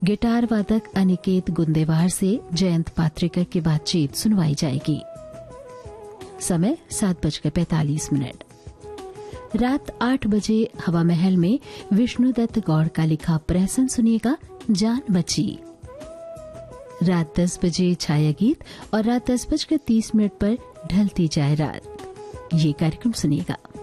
Guitar वादक अनिकेत गुंदेवार से जयंत पात्रिकर की बातचीत सुनवाई जाएगी। समय 7:45। रात 8 बजे हवा महल में विष्णुदत्त गौड़ का लिखा प्रहसन सुनिएगा, जान बची। रात 10 बजे छाया गीत और रात 10:30 पर ढलती जाए रात, ये कार्यक्रम सुनिएगा।